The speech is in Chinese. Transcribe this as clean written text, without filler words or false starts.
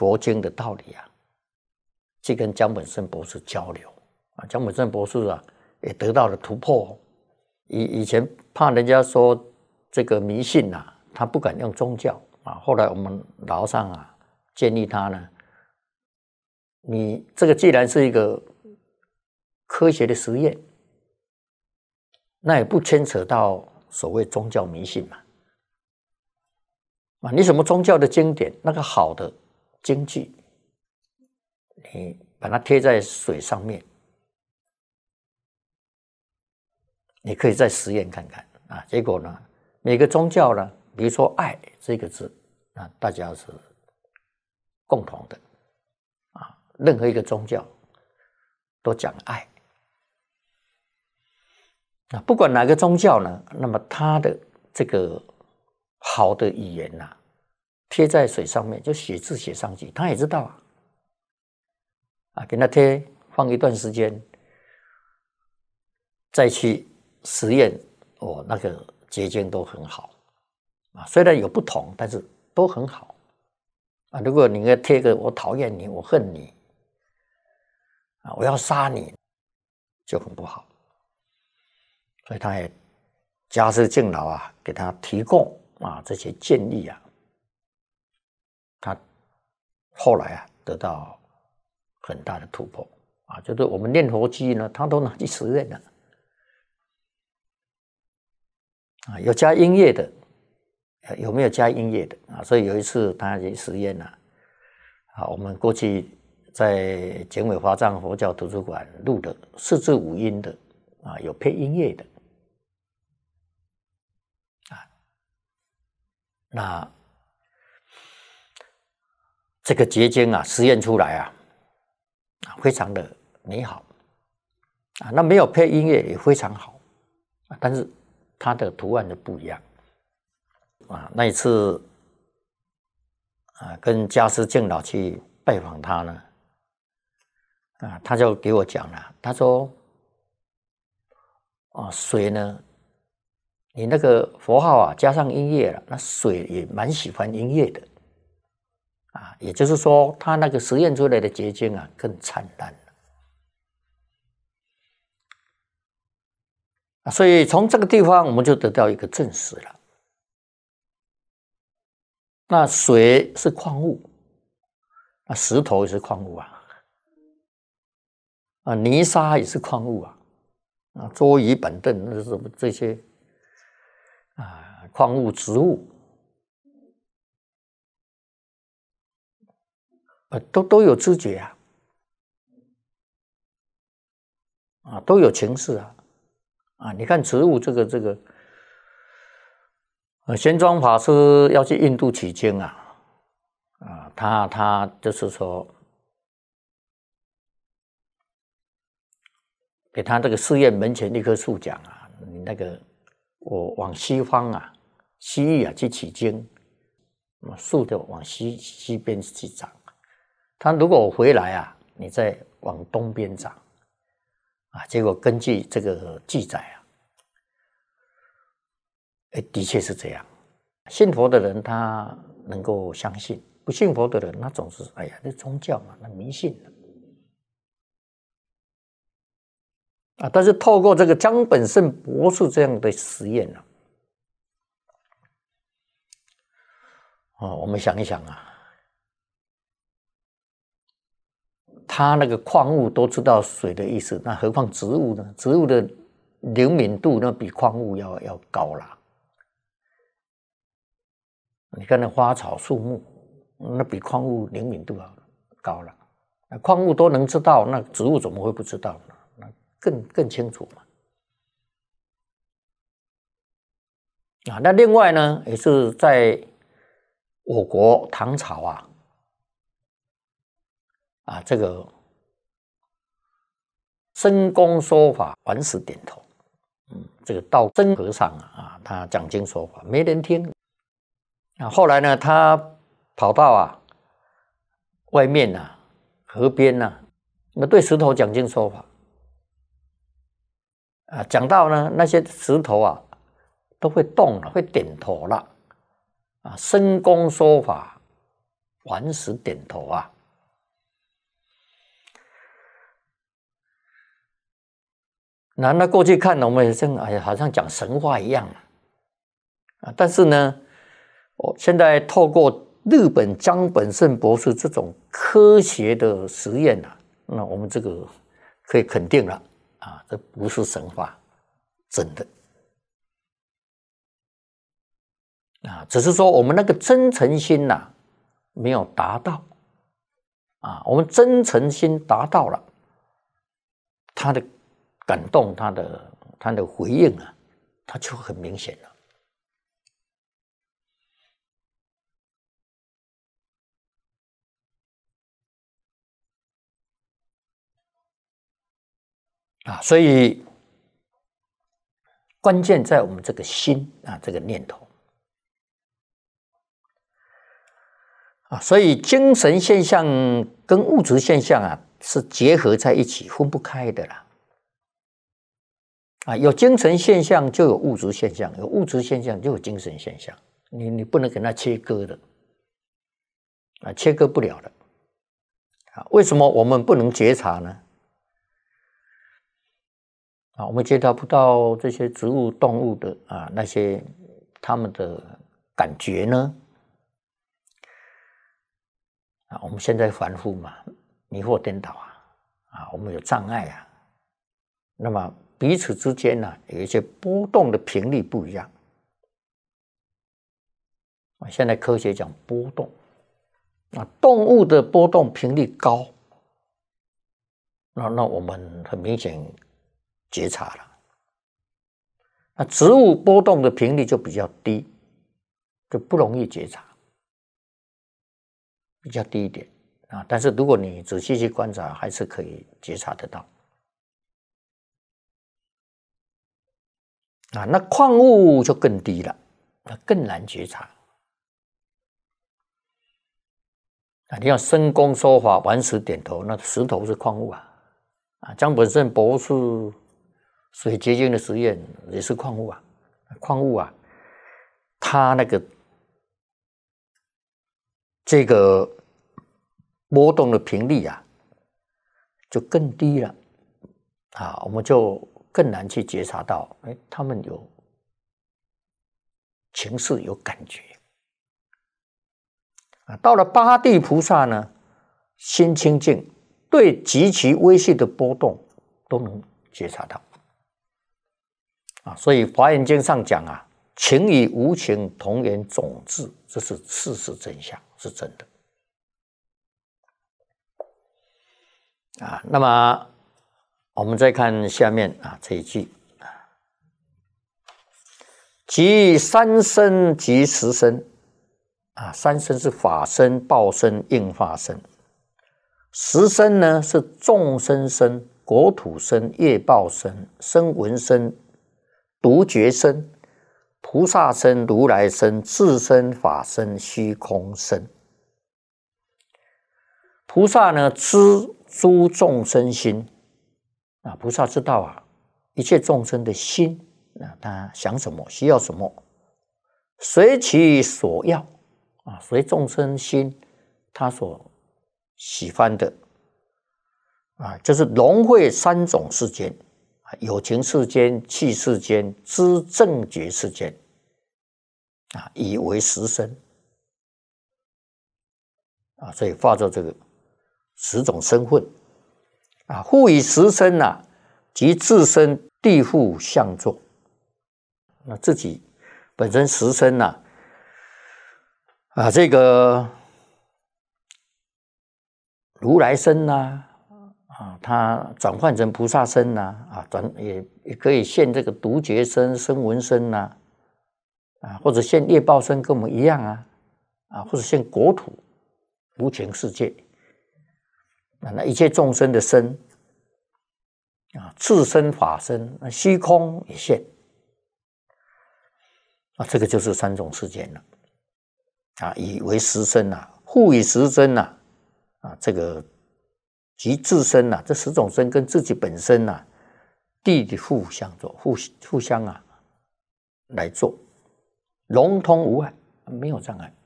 佛经的道理啊，去跟江本胜博士交流啊。江本胜博士啊，也得到了突破。以前怕人家说这个迷信啊，他不敢用宗教啊。后来我们老上啊建议他呢，你这个既然是一个科学的实验，那也不牵扯到所谓宗教迷信嘛。啊，你什么宗教的经典，那个好的经句，你把它贴在水上面，你可以再实验看看啊。结果呢，每个宗教呢，比如说爱这个字啊，大家是共同的啊，任何一个宗教都讲爱啊，不管哪个宗教呢，那么它的这个好的语言啊，贴在水上面，就写字写上去，他也知道啊。啊，给他贴，放一段时间，再去实验，哦，那个结晶都很好啊。虽然有不同，但是都很好啊。如果你要贴个我讨厌你，我恨你啊，我要杀你，就很不好。所以他也家师敬老啊，给他提供啊这些建议啊，他后来啊得到很大的突破啊，就是我们念佛机呢，他都拿去实验了啊，有加音乐的，有没有加音乐的啊？所以有一次他去实验了啊，我们过去在简尾华藏佛教图书馆录的四字五音的啊，有配音乐的啊，那这个结晶啊，实验出来啊，非常的美好啊。那没有配音乐也非常好啊，但是它的图案就不一样啊。那一次啊，跟家师敬老去拜访他呢，啊，他就给我讲了，他说啊，水呢，你那个佛号啊加上音乐了，那水也蛮喜欢音乐的啊。也就是说，他那个实验出来的结晶啊更灿烂了啊。所以从这个地方我们就得到一个证实了。那水是矿物，那石头也是矿物啊，啊，泥沙也是矿物啊，啊，桌椅板凳那是什么这些啊，矿物植物，都有知觉啊，啊，都有情绪啊，啊，你看植物这个，玄奘法师要去印度取经啊，啊，他就是说，给他这个寺院门前一棵树讲啊，你那个我往西方啊，西域啊去取经，树就往西边去长。他如果我回来啊，你再往东边长啊。结果根据这个记载啊，的确是这样。信佛的人他能够相信，不信佛的人他总是哎呀，那宗教嘛，那迷信啊。但是透过这个江本胜博士这样的实验啊，我们想一想啊，他那个矿物都知道水的意思，那何况植物呢？植物的灵敏度那比矿物要高啦。你看那花草树木，那比矿物灵敏度高了。那矿物都能知道，那植物怎么会不知道呢？那更清楚嘛。啊，那另外呢，也是在我国唐朝啊，这个真公说法，凡事点头。这个道真和尚啊，他讲经说法，没人听。啊，后来呢，他跑到外面河边那对石头讲经说法。啊，讲到呢那些石头都会动了，会点头了。啊，真公说法， 顽石点头啊。那过去看我们也像好像讲神话一样啊，但是呢，我现在透过日本江本胜博士这种科学的实验啊，那我们这个可以肯定了啊，这不是神话，真的啊，只是说我们那个真诚心呐，没有达到啊，我们真诚心达到了，他的感动，他的回应啊，他就很明显了。啊，所以关键在我们这个心啊，这个念头啊，所以精神现象跟物质现象啊是结合在一起，分不开的啦。啊，有精神现象就有物质现象，有物质现象就有精神现象，你不能跟它切割的啊，切割不了的啊。为什么我们不能觉察呢？啊，我们觉察不到这些植物、动物的啊那些他们的感觉呢？啊，我们现在凡夫嘛，迷惑颠倒啊，我们有障碍啊，那么彼此之间呢，有一些波动的频率不一样啊。现在科学讲波动啊，动物的波动频率高，那我们很明显觉察了。那植物波动的频率就比较低，就不容易觉察，比较低一点啊。但是如果你仔细去观察，还是可以觉察得到。啊，那矿物就更低了，那更难觉察。啊，你要深宫说法，顽石点头，那石头是矿物啊。啊，江本胜博士水结晶的实验也是矿物啊，矿物啊，它那个这个波动的频率啊，就更低了啊，我们就更难去觉察到，他们有情绪、有感觉啊。到了八地菩萨呢，心清净，对极其微细的波动都能觉察到啊。所以《华严经》上讲啊，情与无情同源种质，这是事实真相，是真的啊。那么我们再看下面啊这一句，即三身即十身啊，三身是法身、报身、应化身，十身呢是众生身、国土身、业报身、声闻身、独觉身、菩萨身、如来身、自身法身、虚空身。菩萨呢知诸众生心啊，菩萨知道啊一切众生的心啊，他想什么，需要什么，随其所要啊，随众生心他所喜欢的啊，就是融会三种世间啊，有情世间、气世间、知正觉世间啊，以为十身啊，所以化作这个十种身份啊，复以十身啊，即自身地复相作。那自己本身十身啊，这个如来身啊，它转换成菩萨身啊，也可以现这个独觉身、声闻身啊，或者现业报身跟我们一样啊，或者现国土无情世界。那一切众生的身啊，自身法身，虚空也现啊，这个就是三种世间了啊，以为十身复以十身啊，这个即自身这十种身跟自己本身地互相做，互相来做，融通无碍，没有障碍。